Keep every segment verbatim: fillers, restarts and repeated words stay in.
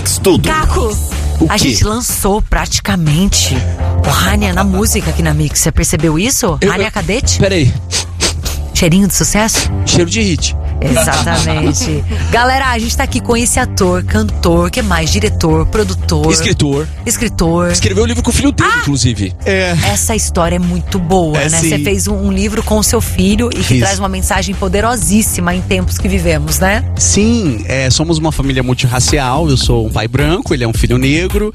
Mix Tudo. Caco, O a quê? gente lançou praticamente o Rania na música aqui na Mix. Você percebeu isso? Eu- Rania eu- Cadete? Peraí, Cheirinho de sucesso? cheiro de hit. Exatamente. Galera, a gente tá aqui com esse ator, cantor, que mais? Diretor, produtor, Escritor. escritor. Escreveu o livro com o filho dele, inclusive. É. Essa história é muito boa, É, né? sim. Você fez um, um livro com o seu filho e que Fiz. traz uma mensagem poderosíssima em tempos que vivemos, né? Sim, é, somos uma família multirracial. Eu sou um pai branco, ele é um filho negro.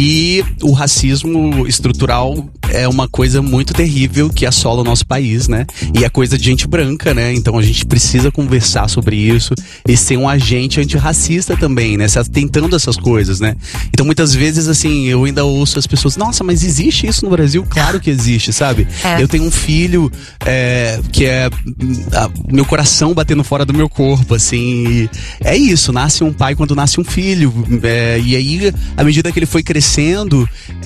E o racismo estrutural é uma coisa muito terrível que assola o nosso país, né? E é coisa de gente branca, né? Então a gente precisa conversar sobre isso e ser um agente antirracista também, né? Se atentando a essas coisas, né? Então muitas vezes, assim, eu ainda ouço as pessoas: nossa, mas existe isso no Brasil? Claro que existe, sabe? É. Eu tenho um filho é, que é a- meu coração batendo fora do meu corpo, assim. E é isso, nasce um pai quando nasce um filho. É, e aí, à medida que ele foi crescendo,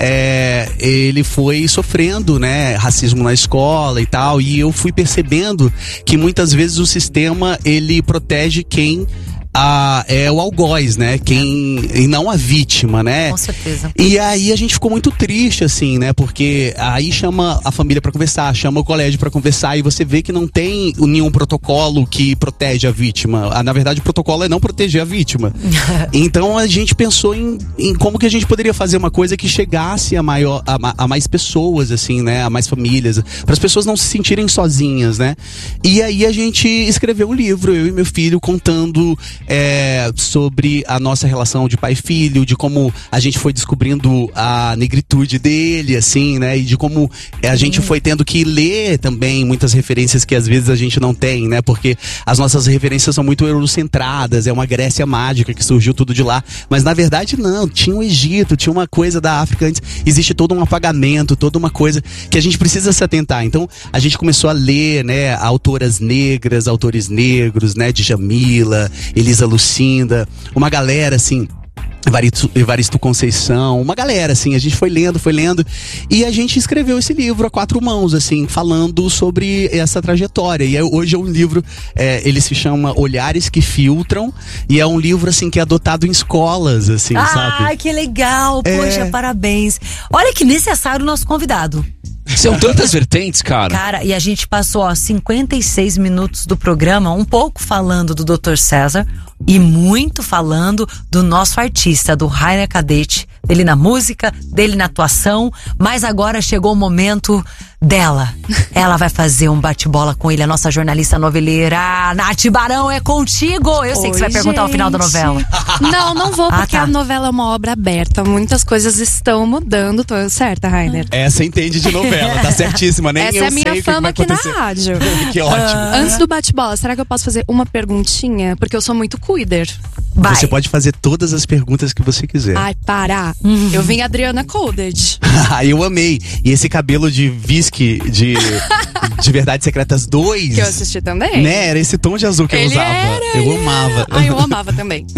é, ele foi sofrendo, né, racismo na escola e tal. E eu fui percebendo que muitas vezes o sistema, ele protege quem a, é o algoz, né? Quem, e não a vítima, né? Com certeza. E aí a gente ficou muito triste, assim, né? Porque aí chama a família pra conversar, chama o colégio pra conversar, e você vê que não tem nenhum protocolo que protege a vítima. Ah, na verdade, o protocolo é não proteger a vítima. Então a gente pensou em, em como que a gente poderia fazer uma coisa que chegasse a, maior, a, ma- a mais pessoas, assim, né? A mais famílias, para as pessoas não se sentirem sozinhas, né? E aí a gente escreveu um livro, eu e meu filho, contando é, sobre a nossa relação de pai e filho, de como a gente foi descobrindo a negritude dele, assim, né? E de como é, a gente foi tendo que ler também muitas referências que às vezes a gente não tem, né? Porque as nossas referências são muito eurocentradas, é uma Grécia mágica que surgiu tudo de lá. Mas na verdade não, tinha o Egito, tinha uma coisa da África antes. Existe todo um apagamento, toda uma coisa que a gente precisa se atentar. Então a gente começou a ler, né, autoras negras, autores negros, né? Djamila, Elisa Lucinda, uma galera assim, Evaristo, Evaristo Conceição, uma galera assim, a gente foi lendo, foi lendo, e a gente escreveu esse livro a quatro mãos, assim, falando sobre essa trajetória. E aí, hoje é um livro, é, ele se chama Olhares que Filtram, e é um livro assim que é adotado em escolas, assim, sabe? Ai, que legal. É. Poxa, parabéns. Olha que necessário o nosso convidado. São tantas vertentes, cara. Cara, e a gente passou, ó, cinquenta e seis minutos do programa, um pouco falando do doutor César e muito falando do nosso artista, do Rania Cadete, dele na música, dele na atuação, mas agora chegou o momento dela. Ela vai fazer um bate-bola com ele, a nossa jornalista noveleira. Nath Barão, é contigo! Eu sei que você vai Oi, perguntar o final da gente. novela. Não, não vou, Ah, porque tá. a novela é uma obra aberta. Muitas coisas estão mudando. Tô certa, Rainer? Essa entende de novela, tá certíssima, nem Essa eu é a minha sei o que fama vai aqui na acontecer. rádio. Que ótimo. Antes do bate-bola, será que eu posso fazer uma perguntinha? Porque eu sou muito cuider. Vai. Você pode fazer todas as perguntas que você quiser. Ai, para. Uhum. Eu vim Adriana Coded. Ah, eu amei. E esse cabelo de whisky de, de Verdades Secretas dois. Que eu assisti também. Né? Era esse tom de azul que eu Ele usava. era, eu ele amava. era. Ai, eu amava também.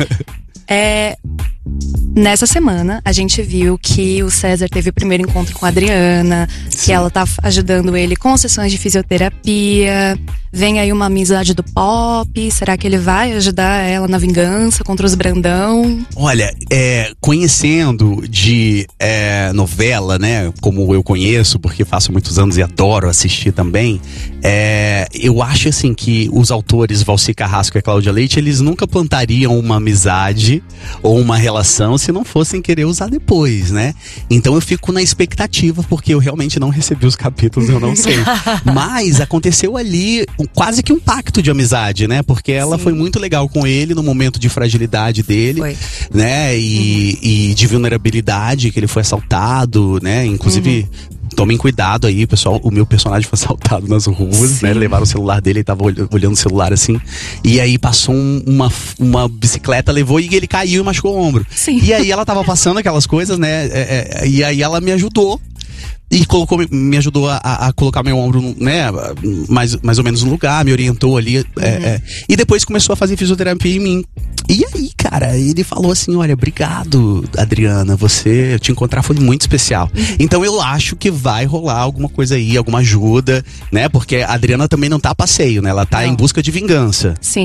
É, nessa semana, a gente viu que o César teve o primeiro encontro com a Adriana, Sim. que ela tá ajudando ele com sessões de fisioterapia. Vem aí uma amizade do pop. Será que ele vai ajudar ela na vingança contra os Brandão? Olha, é, conhecendo de é, novela, né, como eu conheço, porque faço muitos anos e adoro assistir também, é, eu acho assim que os autores Valci Carrasco e Cláudia Leite, eles nunca plantariam uma amizade ou uma relação se não fossem querer usar depois, né? Então eu fico na expectativa, porque eu realmente não recebi os capítulos, eu não sei. Mas aconteceu ali um- quase que um pacto de amizade, né? Porque ela Sim. foi muito legal com ele no momento de fragilidade dele, Foi. né? E, e de vulnerabilidade, que ele foi assaltado, né? Inclusive, tomem cuidado aí, pessoal. O meu personagem foi assaltado nas ruas, Sim. né? Levaram o celular dele, ele tava olh- olhando o celular assim. E aí passou um- uma, uma bicicleta, levou e ele caiu e machucou o ombro. Sim. E aí ela tava passando aquelas coisas, né? é, é, e aí ela me ajudou. E colocou, me ajudou a, a colocar meu ombro, né, mais, mais ou menos no lugar, me orientou ali. é, é. E depois começou a fazer fisioterapia em mim. E aí, cara, ele falou assim: olha, obrigado, Adriana, você, te encontrar foi muito especial. Então eu acho que vai rolar alguma coisa aí, alguma ajuda, né? Porque a Adriana também não tá a passeio, né? Ela tá Não. em busca de vingança. Sim.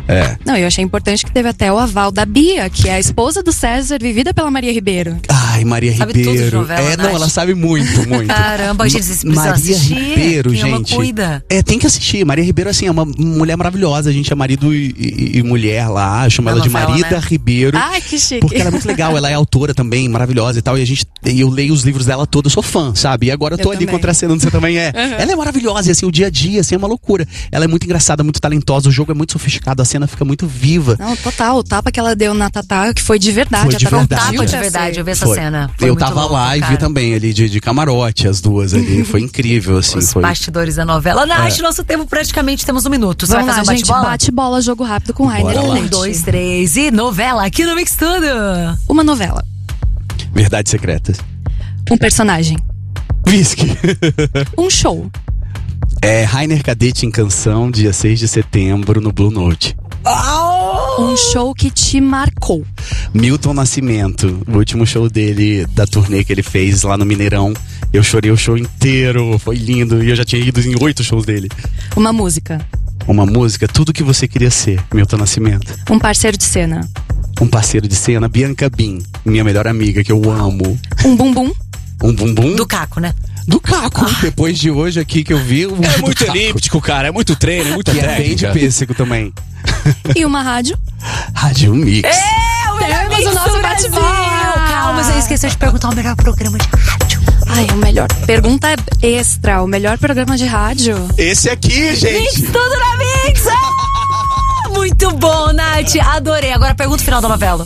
É. Não, eu achei importante que teve até o aval da Bia, que é a esposa do César, vivida pela Maria Ribeiro. Ai, Maria Sabe tudo de Ribeiro. novela, é, não, Nath. ela sabe muito, muito. Caramba, gente, vocês precisam Maria assistir. Ribeiro, Quem ama, gente. cuida. É, tem que assistir. Maria Ribeiro, assim, é uma mulher maravilhosa. A gente é marido e, e- e mulher lá. Chama Na ela de novela, Marida né? Ribeiro. Ai, que chique. Porque ela é muito legal, ela é autora também, maravilhosa e tal. E a gente, e eu leio os livros dela todos, eu sou fã, sabe? E agora eu tô Eu ali também. contracenando, você também é. Ela é maravilhosa, e assim, o dia a dia, assim, é uma loucura. Ela é muito engraçada, muito talentosa, o jogo é muito sofisticado, a cena fica muito viva. Não, total. O tapa que ela deu na Tatá, que foi de verdade. Foi de a Tatá verdade. pediu Tapa de pra verdade, ser. eu vi essa Foi. cena. Foi Eu muito tava louco, lá e vi cara. também ali de, de camarote, as duas ali. Foi incrível, assim. Os Foi. bastidores da novela. Nath, nosso tempo praticamente temos um minuto. Você Vamos vai lá, fazer um gente. bate-bola? Bate-bola, jogo rápido com Rainer. Bora lá. Um, Leite. dois, três e novela aqui no Mix Tudo. Uma novela. Verdades secretas. Um personagem. Whisky. Um show. É Rainer Cadete em Canção, dia seis de setembro, no Blue Note. Um show que te marcou. Milton Nascimento, o último show dele, da turnê que ele fez lá no Mineirão. Eu chorei o show inteiro, foi lindo. E eu já tinha ido em oito shows dele. Uma música. Uma música, Tudo Que Você Queria Ser, Milton Nascimento. Um parceiro de cena. Um parceiro de cena, Bianca Bin, minha melhor amiga, que eu amo. Um bumbum. Um bumbum Do Caco, né? do Caco. Depois de hoje aqui que eu vi, o É do muito Caco, elíptico, cara. É muito treino, é muita que é bem de técnica. pêssego também. E uma rádio. Rádio Mix. É, o melhor Temos mix o nosso do Brasil. bate-bola. Calma, você esqueceu de perguntar o melhor programa de rádio. Ai, o melhor. Pergunta extra. O melhor programa de rádio. Esse aqui, Mix gente. Tudo na Mix! Ah, muito bom, Nath. Adorei. Agora pergunta final da novela.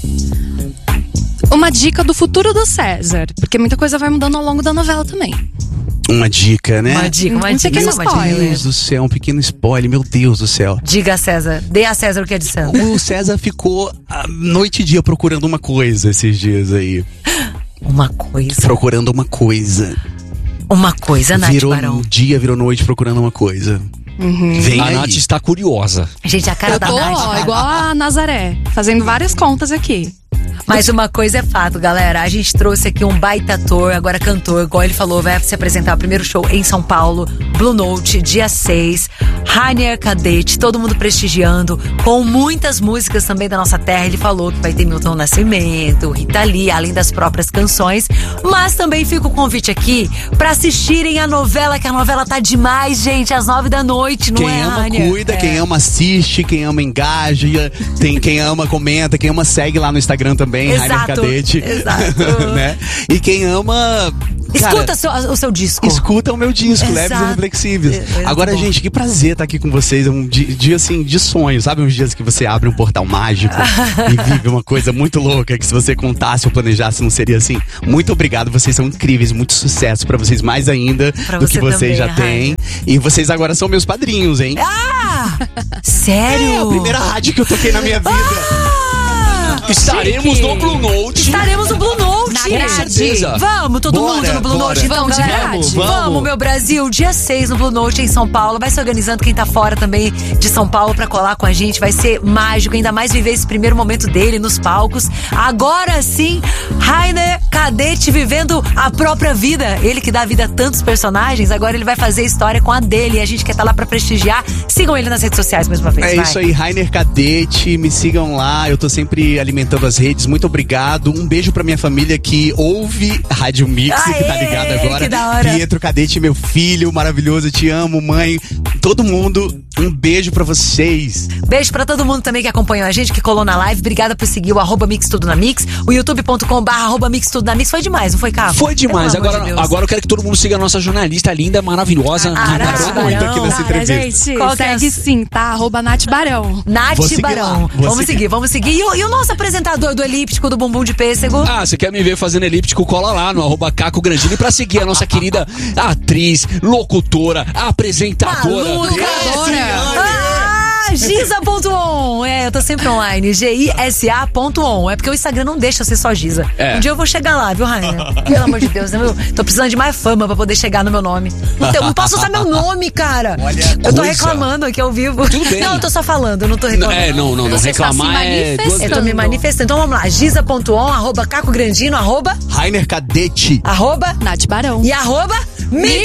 Uma dica do futuro do César. Porque muita coisa vai mudando ao longo da novela também. Uma dica, né? Uma dica, uma Um dica. pequeno uma Meu dica. Deus do céu, um pequeno spoiler, meu Deus do céu. Diga a César. Dê a César o que é de César. O César ficou a noite e dia procurando uma coisa esses dias aí. Uma coisa. Procurando uma coisa. Uma coisa, Nath Virou Barão. dia, virou noite procurando uma coisa. Vem A aí. Nath está curiosa. Gente, a cara Eu da tô, Nath. ó, igual a Nazaré, fazendo várias contas aqui. Mas uma coisa é fato, galera. A gente trouxe aqui um baita ator, agora cantor, igual ele falou, vai se apresentar o primeiro show em São Paulo, Blue Note, dia seis. Rainer Cadete, todo mundo prestigiando, com muitas músicas também da nossa terra. Ele falou que vai ter Milton Nascimento, Rita Lee, além das próprias canções. Mas também fica o convite aqui pra assistirem a novela, que a novela tá demais, gente, às nove da noite, não Quem é, ama, Rainer? cuida. É. Quem ama, assiste. Quem ama, engaja. Tem, quem ama, comenta. Quem ama, segue lá no Instagram também, Rainer Exato, Cadete. exato. né? E quem ama... Escuta cara, seu- o seu disco. Escuta o meu disco, Exato. Leves e Reflexíveis. É, é Agora, muito bom. gente, que prazer estar aqui com vocês. É um dia, dia, assim, de sonho. Sabe uns dias que você abre um portal mágico e vive uma coisa muito louca que se você contasse ou planejasse não seria assim. Muito obrigado, vocês são incríveis. Muito sucesso pra vocês mais ainda Pra do você que vocês também, já têm. E vocês agora são meus padrinhos, hein? Ah! É Sério? a primeira rádio que eu toquei na minha vida. Ah! Estaremos Chique. no Blue Note. Estaremos no Blue Note. Na grade. certeza. Vamos, todo Bora, mundo no Blue bora. Note. Então, Vamos de galera. grade. Vamos. Vamos, meu Brasil. Dia seis no Blue Note em São Paulo. Vai se organizando quem tá fora também de São Paulo pra colar com a gente. Vai ser mágico, ainda mais viver esse primeiro momento dele nos palcos. Agora sim, Rainer Cadete vivendo a própria vida. Ele que dá vida a tantos personagens, agora ele vai fazer história com a dele. E a gente quer estar lá pra prestigiar. Sigam ele nas redes sociais mais uma vez. É vai. isso aí, Rainer Cadete, me sigam lá, eu tô sempre alimentando as redes, muito obrigado. Um beijo pra minha família que ouve Rádio Mix, Aê, que tá ligado agora. que da hora. Pietro Cadete, meu filho maravilhoso, te amo, mãe. Todo mundo, um beijo pra vocês. Beijo pra todo mundo também que acompanhou a gente, que colou na live. Obrigada por seguir o arroba Mix Tudo na Mix, o youtube ponto com barra arroba Mix Tudo na Mix. Foi demais, não foi, Caco? Foi demais. Pelo amor Agora, de Deus. agora eu quero que todo mundo siga a nossa jornalista linda, maravilhosa. Ah, Nath Nath Barão. Barão. muito aqui nessa Cara, entrevista. gente, Qual que é segue a- sim, tá? Arroba Nath Barão. Nath Vou seguir Barão. lá, vou Vamos seguir. seguir, vamos seguir. E o, e o nosso apresentador do Elíptico, do Bumbum de Pêssego? Ah, você quer me ver fazendo elíptico? Cola lá no arroba Caco Grandini pra seguir a nossa querida atriz, locutora, apresentadora. Maluca. Ah, Giza ponto on. É, eu tô sempre online. G I S A ponto on. É porque o Instagram não deixa eu ser só Giza. É. Um dia eu vou chegar lá, viu, Rainha? Pelo amor de Deus, né, meu? Tô precisando de mais fama pra poder chegar no meu nome. Não, tem- não posso usar meu nome, cara. Olha, eu tô coisa. reclamando aqui ao vivo. Tudo bem. Não, eu tô só falando, eu não tô reclamando. É, não, não, não. Você está Reclamar se é. duas- Eu tô me manifestando. Então vamos lá. Giza ponto on, arroba Caco Grandino, arroba, Rainer Cadete. arroba Nath Barão. e arroba Mix